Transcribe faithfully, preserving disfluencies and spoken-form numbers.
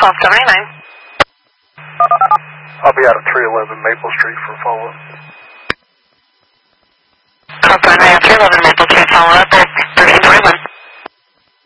twelve seventy-nine. I'll be out at three eleven Maple Street for follow-up. twelve seventy-nine, three eleven Maple Street, follow-up.